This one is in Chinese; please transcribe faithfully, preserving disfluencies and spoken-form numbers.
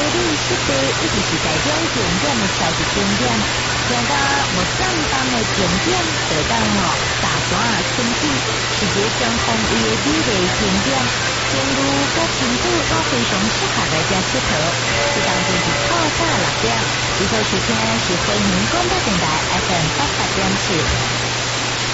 里设备一直是台中景点的超级景点，听到无上当的景点，得到哦大山啊春景，世界上风味的美丽景点，情侣甲亲子都非常适合来遮佚佗。这当中是透早六点，你所收听的是飞行广播电台 F M 八八点七。